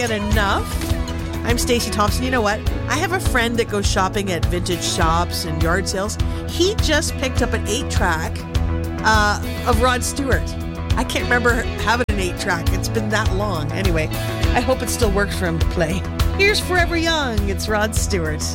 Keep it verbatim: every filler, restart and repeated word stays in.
get enough. I'm Stacey Thompson. You know what? I have a friend that goes shopping at vintage shops and yard sales. He just picked up an eight-track uh, of Rod Stewart. I can't remember having an eight-track. It's been that long. Anyway, I hope it still works for him to play. Here's Forever Young. It's Rod Stewart.